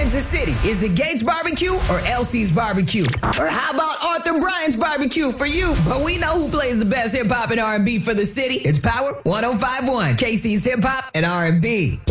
Kansas City? Is it Gates Barbecue or Elsie's Barbecue? Or how about Arthur Bryant's Barbecue for you? But we know who plays the best hip hop and R&B for the city. It's Power 105.1, KC's Hip Hop and R&B.